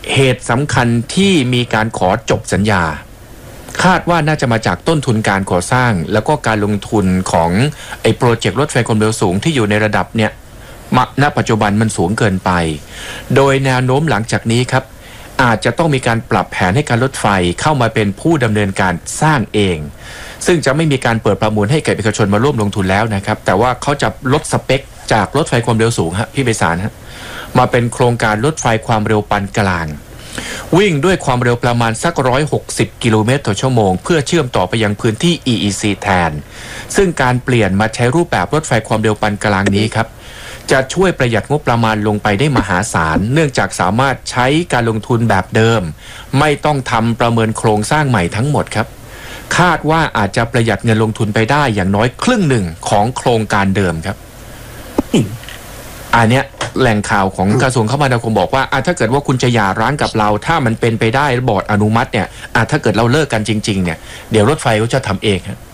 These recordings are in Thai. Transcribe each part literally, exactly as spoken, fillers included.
เหตุสำคัญที่มีการขอจบสัญญาคาดว่าน่าจะมาจากต้นทุนการก่อสร้างแล้วก็การลงทุนของไอ้โปรเจกต์รถไฟความเร็วสูงที่อยู่ในระดับเนี้ยณปัจจุบันมันสูงเกินไปโดยแนวโน้มหลังจากนี้ครับอาจจะต้องมีการปรับแผนให้การรถไฟเข้ามาเป็นผู้ดำเนินการสร้างเองซึ่งจะไม่มีการเปิดประมูลให้แก่เอกชนมาร่วมลงทุนแล้วนะครับแต่ว่าเขาจะลดสเปคจากรถไฟความเร็วสูงฮะพี่ไพศาลฮะมาเป็นโครงการรถไฟความเร็วปานกลางวิ่งด้วยความเร็วประมาณสักหนึ่งร้อยหกสิบกิโลเมตรต่อชั่วโมงเพื่อเชื่อมต่อไปยังพื้นที่ อี อี ซี แทนซึ่งการเปลี่ยนมาใช้รูปแบบรถไฟความเร็วปานกลางนี้ครับจะช่วยประหยัดงบประมาณลงไปได้มหาศาลเนื่องจากสามารถใช้การลงทุนแบบเดิมไม่ต้องทำประเมินโครงสร้างใหม่ทั้งหมดครับคาดว่าอาจจะประหยัดเงินลงทุนไปได้อย่างน้อยครึ่งหนึ่งของโครงการเดิมครับอันเนี้ยแหล่งข่าวของกระทรวงคมนาคมบอกว่าถ้าเกิดว่าคุณจะหย่าร้างกับเราถ้ามันเป็นไปได้บอร์ดอนุมัติเนี่ยถ้าเกิดเราเลิกกันจริงๆเนี่ยเดี๋ยวรถไฟเขาจะทำเองครับ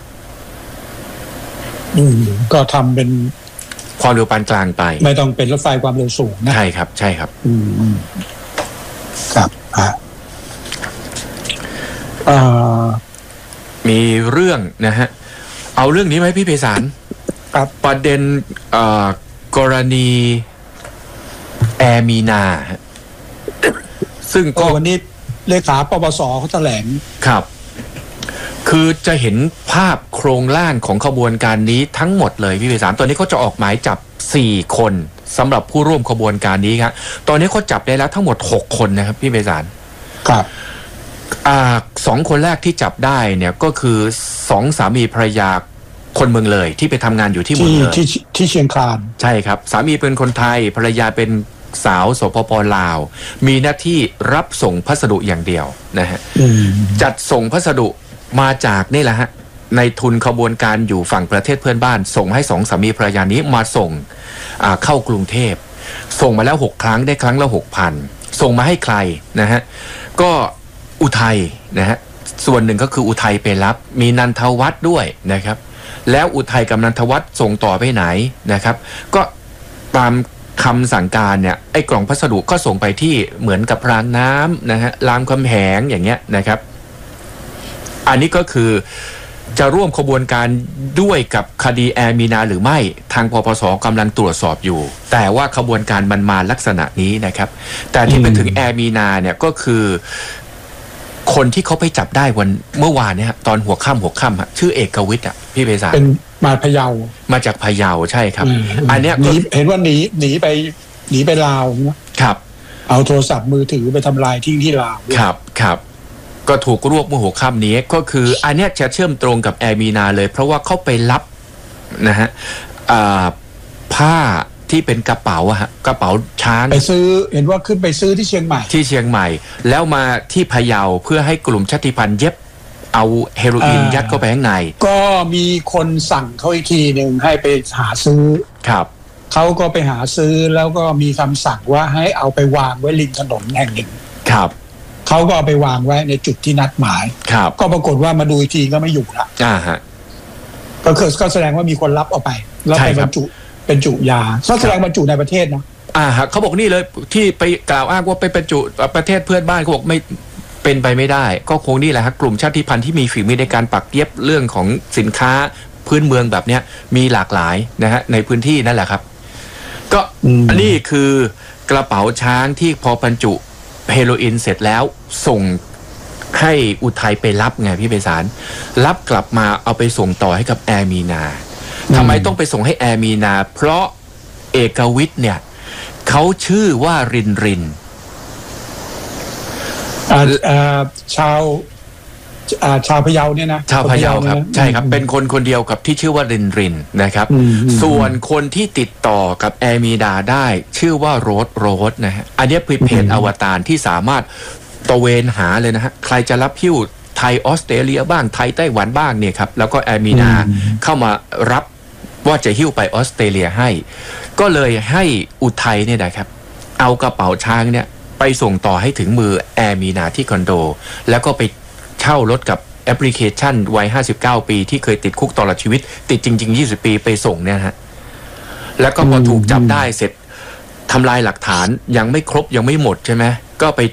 ก็ทำเป็นความเร็วปานกลางไปไม่ต้องเป็นรถไฟความเร็วสูงนะใช่ครับใช่ครับอืมครับอ่าอ่ามีเรื่องนะฮะเอาเรื่องนี้ไหมพี่ไพศาลครับประเด็นกรณีแอร์มีนาซึ่งก็วันนี้เลขาปปสเขาแถลงครับคือจะเห็นภาพโครงร่างของขบวนการนี้ทั้งหมดเลยพี่ไพศาลตอนนี้เขาจะออกหมายจับสี่คนสำหรับผู้ร่วมขบวนการนี้ครับตอนนี้เขาจับได้แล้วทั้งหมดหกคนนะครับพี่ไพศาลครับอ่าสองคนแรกที่จับได้เนี่ยก็คือสองสามีภรรยาคนเมืองเลยที่ไปทำงานอยู่ที่เมืองเลยที่ที่เชียงคานใช่ครับสามีเป็นคนไทยภรรยาเป็นสาวสปป.ลาวมีหน้าที่รับส่งพัสดุอย่างเดียวนะฮะจัดส่งพัสดุมาจากนี่แหละฮะในทุนขบวนการอยู่ฝั่งประเทศเพื่อนบ้านส่งให้สองสามีภรรยานี้มาส่งเข้ากรุงเทพส่งมาแล้วหกครั้งได้ครั้งละหกพันส่งมาให้ใครนะฮะก็อุทัยนะฮะส่วนหนึ่งก็คืออุทัยไปรับมีนันทวัฒน์ด้วยนะครับแล้วอุทัยกับนันทวัฒน์ส่งต่อไปไหนนะครับก็ตามคำสั่งการเนี่ยไอ้กล่องพัสดุก็ส่งไปที่เหมือนกับรางน้ำนะฮะรามคำแหงอย่างเงี้ยนะครับอันนี้ก็คือจะร่วมขบวนการด้วยกับคดีแอร์มีนาหรือไม่ทางปปสกำลังตรวจสอบอยู่แต่ว่าขบวนการมันมาลักษณะนี้นะครับแต่ที่ไปถึงแอร์มีนาเนี่ยก็คือคนที่เขาไปจับได้วันเมื่อวานเนี่ยตอนหัวค่ำหัวค่ำฮะชื่อเอกวิทย์อ่ะพี่ไพศาลเป็นมาพะเยามาจากพะเยาใช่ครับอันเนี้ยเห็นว่าหนีหนีไปหนีไปลาวนะครับเอาโทรศัพท์มือถือไปทำลายทิ้งที่ลาวครับครับก็ถูกรวบเมื่อหัวค่ำนี้ก็คืออันเนี้ยจะเชื่อมตรงกับแอร์มีนาเลยเพราะว่าเขาไปรับนะฮะผ้าที่เป็นกระเป๋าอะฮะกระเป๋าช้างไปซื้อเห็นว่าขึ้นไปซื้อที่เชียงใหม่ที่เชียงใหม่แล้วมาที่พะเยาเพื่อให้กลุ่มชาติพันธุ์เย็บเอาเฮโรอีนยัดเข้าไปข้างในก็มีคนสั่งเขาอีกทีหนึ่งให้ไปหาซื้อครับเขาก็ไปหาซื้อแล้วก็มีคำสั่งว่าให้เอาไปวางไว้ริมถนนแห่งหนึ่งครับเขาก็เอาไปวางไว้ในจุดที่นัดหมายครับก็ปรากฏว่ามาดูอีกทีก็ไม่อยู่ละอ่าฮะก็คือก็แสดงว่ามีคนรับเอาไปแล้วไปบรรจุเป็นจุยาก็แสดงบรรจุในประเทศนะอ่าฮะเขาบอกนี่เลยที่ไปกล่าวอ้างว่าไปบรรจุประเทศเพื่อนบ้านเขาบอกไม่เป็นไปไม่ได้ก็คงนี่แหละฮะกลุ่มชาติพันธุ์ที่มีฝีมือในการปักเย็บเรื่องของสินค้าพื้นเมืองแบบเนี้ยมีหลากหลายนะฮะในพื้นที่นั่นแหละครับก็อันนี้คือกระเป๋าช้างที่พอบรรจุเฮโรอีนเสร็จแล้วส่งให้อุทัยไปรับไงพี่ไพศาลรับกลับมาเอาไปส่งต่อให้กับแอร์มีนาทำไมต้องไปส่งให้แอร์มีนาเพราะเอกวิทย์เนี่ยเขาชื่อว่ารินรินชาวชาวพะเยาเนี่ยนะชาวพะเยาครับใช่ครับเป็นคนคนเดียวกับที่ชื่อว่ารินรินนะครับส่วนคนที่ติดต่อกับแอร์มีนาได้ชื่อว่าโรสโรสนะฮะอันนี้เป็นเพจอวตารที่สามารถตะเวนหาเลยนะฮะใครจะรับหิ้วไทยออสเตรเลียบ้างไทยไต้หวันบ้างเนี่ยครับแล้วก็แอร์มีนาเข้ามารับว่าจะหิ้วไปออสเตรเลียให้ก็เลยให้อุทัยเนี่ยนะครับเอากระเป๋าช้างเนี่ยไปส่งต่อให้ถึงมือแอร์มีนาที่คอนโดแล้วก็ไปเช่ารถกับแอปพลิเคชันวัยห้าสิบเก้าปีที่เคยติดคุกตลอดชีวิตติดจริงๆยี่สิบปีไปส่งเนี่ยฮะแล้วก็พอถูกจับได้เสร็จทำลายหลักฐานยังไม่ครบยังไม่หมดใช่ไหมก็ไป